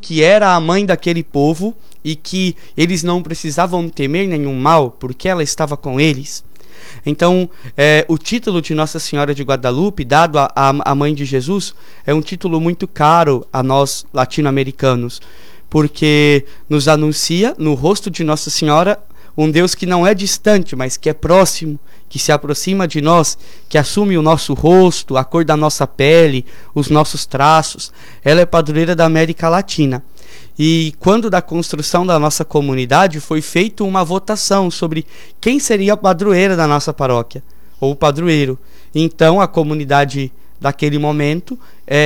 que era a mãe daquele povo e que eles não precisavam temer nenhum mal, porque ela estava com eles. Então, o título de Nossa Senhora de Guadalupe, dado à mãe de Jesus, é um título muito caro a nós latino-americanos, porque nos anuncia no rosto de Nossa Senhora um Deus que não é distante, mas que é próximo, que se aproxima de nós, que assume o nosso rosto, a cor da nossa pele, os nossos traços. Ela é padroeira da América Latina. E quando da construção da nossa comunidade foi feita uma votação sobre quem seria a padroeira da nossa paróquia, ou padroeiro. Então a comunidade daquele momento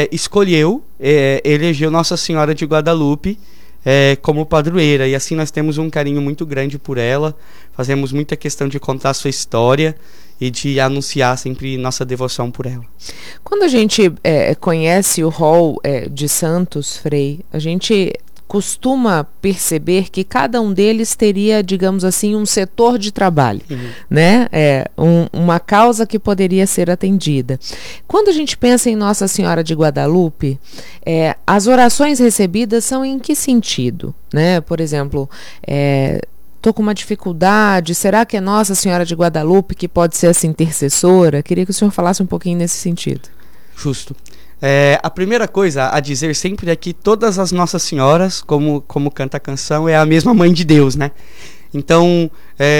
elegeu Nossa Senhora de Guadalupe como padroeira, e assim nós temos um carinho muito grande por ela, fazemos muita questão de contar a sua história e de anunciar sempre nossa devoção por ela. Quando a gente conhece o rol de santos, Frei, a gente costuma perceber que cada um deles teria, digamos assim, um setor de trabalho, né? Uma causa que poderia ser atendida. Quando a gente pensa em Nossa Senhora de Guadalupe, as orações recebidas são em que sentido, né? Por exemplo, estou com uma dificuldade, será que é Nossa Senhora de Guadalupe que pode ser essa intercessora? Queria que o senhor falasse um pouquinho nesse sentido. Justo. A primeira coisa a dizer sempre é que todas as Nossas Senhoras, como canta a canção, é a mesma mãe de Deus, né? Então,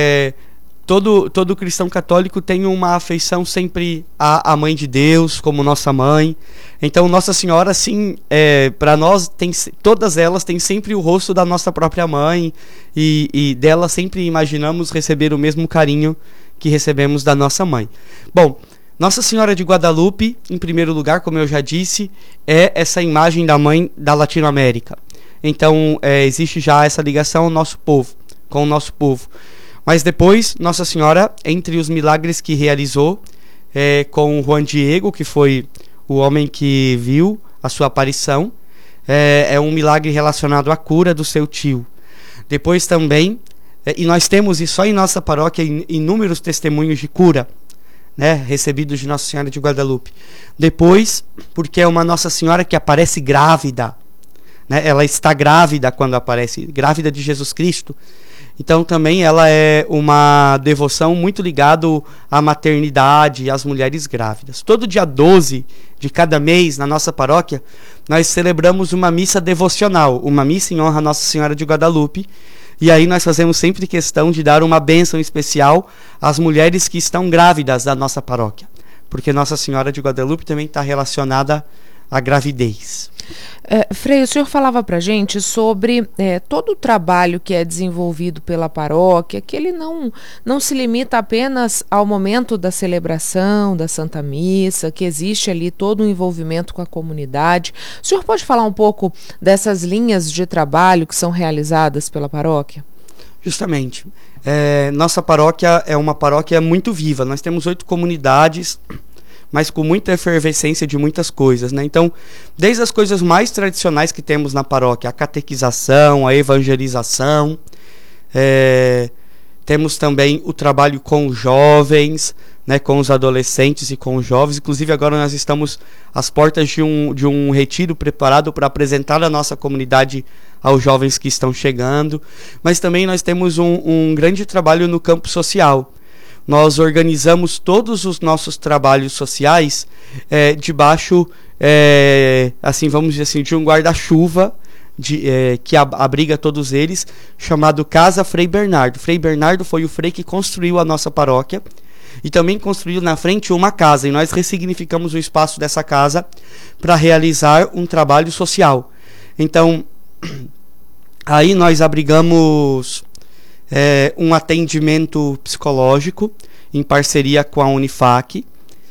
todo cristão católico tem uma afeição sempre à mãe de Deus, como nossa mãe. Então, Nossa Senhora, sim, para nós, todas elas têm sempre o rosto da nossa própria mãe, e dela sempre imaginamos receber o mesmo carinho que recebemos da nossa mãe. Bom, Nossa Senhora de Guadalupe, em primeiro lugar, como eu já disse, é essa imagem da mãe da Latinoamérica. Então, existe já essa ligação com o nosso povo. Mas depois, Nossa Senhora, entre os milagres que realizou com Juan Diego, que foi o homem que viu a sua aparição, é um milagre relacionado à cura do seu tio. Depois também, e nós temos só em nossa paróquia inúmeros testemunhos de cura, né, recebidos de Nossa Senhora de Guadalupe. Depois, porque é uma Nossa Senhora que aparece grávida, né, ela está grávida quando aparece, grávida de Jesus Cristo. Então também ela é uma devoção muito ligada à maternidade e às mulheres grávidas. Todo dia 12 de cada mês, na nossa paróquia, nós celebramos uma missa devocional, uma missa em honra a Nossa Senhora de Guadalupe. E aí nós fazemos sempre questão de dar uma bênção especial às mulheres que estão grávidas da nossa paróquia, porque Nossa Senhora de Guadalupe também está relacionada à gravidez. Frei, o senhor falava para a gente sobre todo o trabalho que é desenvolvido pela paróquia, que ele não se limita apenas ao momento da celebração da Santa Missa, que existe ali todo um envolvimento com a comunidade. O senhor pode falar um pouco dessas linhas de trabalho que são realizadas pela paróquia? Justamente. Nossa paróquia é uma paróquia muito viva. Nós temos 8 comunidades, mas com muita efervescência de muitas coisas, né? Então, desde as coisas mais tradicionais que temos na paróquia, a catequização, a evangelização, temos também o trabalho com os jovens, né, com os adolescentes e com os jovens. Inclusive agora nós estamos às portas de um retiro preparado para apresentar a nossa comunidade aos jovens que estão chegando. Mas também nós temos um grande trabalho no campo social. Nós organizamos todos os nossos trabalhos sociais debaixo, assim, vamos dizer assim, de um guarda-chuva que abriga todos eles, chamado Casa Frei Bernardo. Frei Bernardo foi o frei que construiu a nossa paróquia e também construiu na frente uma casa, e nós ressignificamos o espaço dessa casa para realizar um trabalho social. Então, aí nós abrigamos um atendimento psicológico em parceria com a Unifac,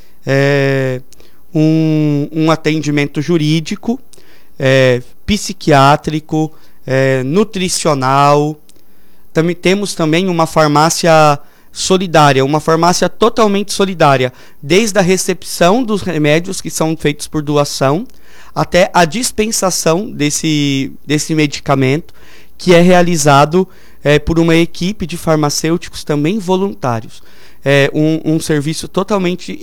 um atendimento jurídico, psiquiátrico, nutricional. Temos também uma farmácia solidária, uma farmácia totalmente solidária, desde a recepção dos remédios que são feitos por doação até a dispensação desse medicamento, que é realizado por uma equipe de farmacêuticos também voluntários. Um serviço totalmente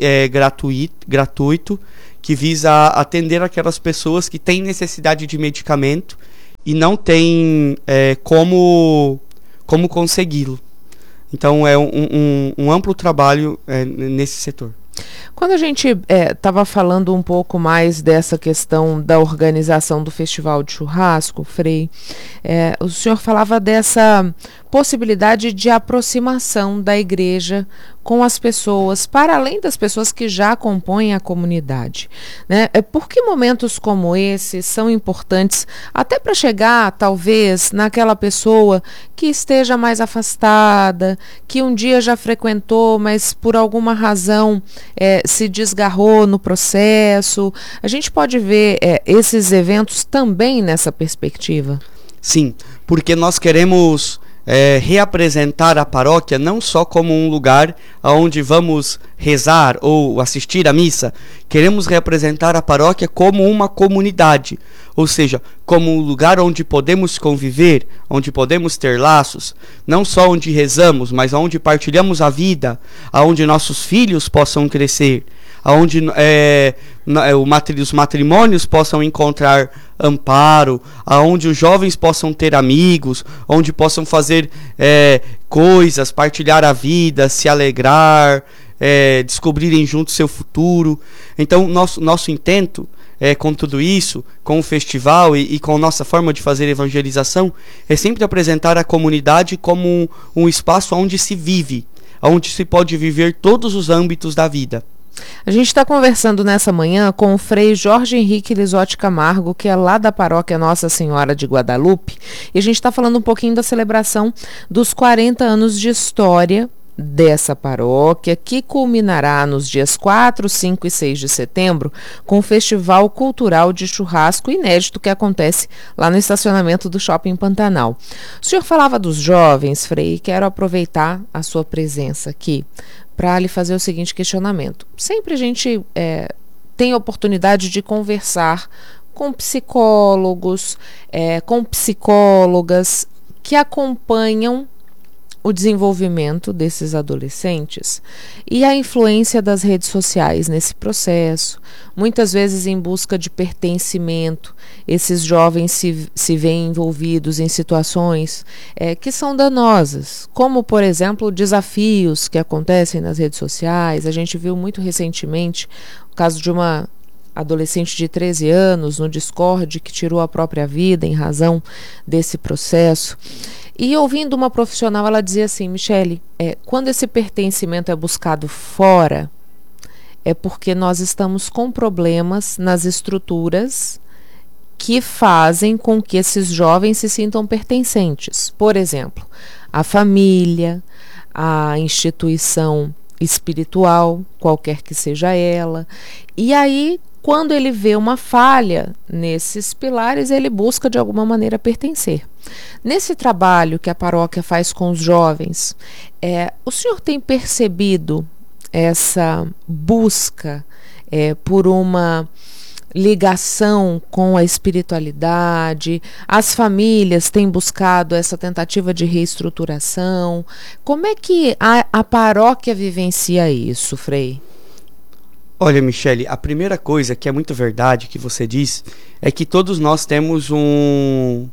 gratuito, que visa atender aquelas pessoas que têm necessidade de medicamento não tem como consegui-lo. Então é um amplo trabalho nesse setor. Quando a gente estava falando um pouco mais dessa questão da organização do Festival de Churrasco, Frei, o senhor falava dessa possibilidade de aproximação da igreja com as pessoas, para além das pessoas que já compõem a comunidade, né? Por que momentos como esses são importantes, até para chegar, talvez, naquela pessoa que esteja mais afastada, que um dia já frequentou, mas por alguma razão se desgarrou no processo? A gente pode ver esses eventos também nessa perspectiva? Sim, porque nós queremos reapresentar a paróquia não só como um lugar onde vamos rezar ou assistir à missa. Queremos reapresentar a paróquia como uma comunidade, ou seja, como um lugar onde podemos conviver, onde podemos ter laços, não só onde rezamos, mas onde partilhamos a vida, onde nossos filhos possam crescer, onde os matrimônios possam encontrar amparo, onde os jovens possam ter amigos, onde possam fazer coisas, partilhar a vida, se alegrar, descobrirem juntos seu futuro. Então nosso intento com tudo isso, com o festival e com nossa forma de fazer evangelização, é sempre apresentar a comunidade como um espaço onde se vive, onde se pode viver todos os âmbitos da vida. A gente está conversando nessa manhã com o Frei Jorge Henrique Lisotti Camargo, que é lá da paróquia Nossa Senhora de Guadalupe, e a gente está falando um pouquinho da celebração dos 40 anos de história dessa paróquia, que culminará nos dias 4, 5 e 6 de setembro com o Festival Cultural de Churrasco inédito que acontece lá no estacionamento do Shopping Pantanal. O senhor falava dos jovens, Frei, e quero aproveitar a sua presença aqui para lhe fazer o seguinte questionamento. Sempre a gente tem a oportunidade de conversar com psicólogos, com psicólogas que acompanham o desenvolvimento desses adolescentes e a influência das redes sociais nesse processo, muitas vezes em busca de pertencimento. Esses jovens se veem envolvidos em situações que são danosas, como, por exemplo, desafios que acontecem nas redes sociais. A gente viu muito recentemente o caso de uma adolescente de 13 anos no Discord que tirou a própria vida em razão desse processo. E ouvindo uma profissional, ela dizia assim: Michele, quando esse pertencimento é buscado fora, é porque nós estamos com problemas nas estruturas que fazem com que esses jovens se sintam pertencentes. Por exemplo, a família, a instituição espiritual, qualquer que seja ela. E aí, quando ele vê uma falha nesses pilares, ele busca de alguma maneira pertencer. Nesse trabalho que a paróquia faz com os jovens, o senhor tem percebido essa busca por uma ligação com a espiritualidade? As famílias têm buscado essa tentativa de reestruturação? Como é que a paróquia vivencia isso, Frei? Olha, Michele, a primeira coisa que é muito verdade que você diz é que todos nós temos um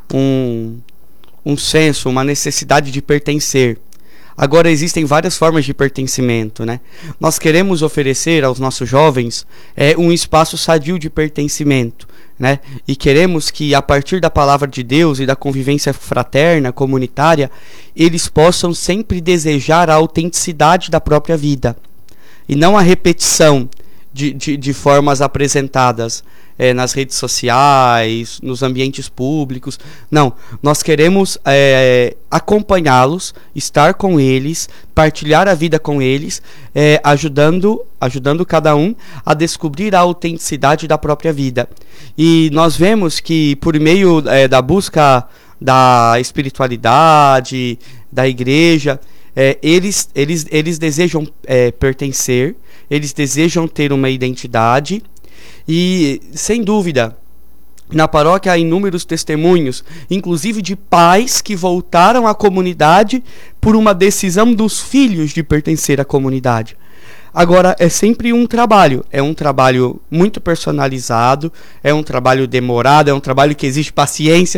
senso, uma necessidade de pertencer. Agora, existem várias formas de pertencimento, né? Nós queremos oferecer aos nossos jovens um espaço sadio de pertencimento, né? E queremos que, a partir da palavra de Deus e da convivência fraterna, comunitária, eles possam sempre desejar a autenticidade da própria vida e não a repetição de formas apresentadas nas redes sociais, nos ambientes públicos. Não, nós queremos acompanhá-los, estar com eles, partilhar a vida com eles, ajudando cada um a descobrir a autenticidade da própria vida. E nós vemos que, por meio da busca da espiritualidade, da igreja, eles desejam pertencer, eles desejam ter uma identidade. E, sem dúvida, na paróquia há inúmeros testemunhos, inclusive de pais que voltaram à comunidade por uma decisão dos filhos de pertencer à comunidade. Agora, é sempre um trabalho muito personalizado, é um trabalho demorado, é um trabalho que exige paciência.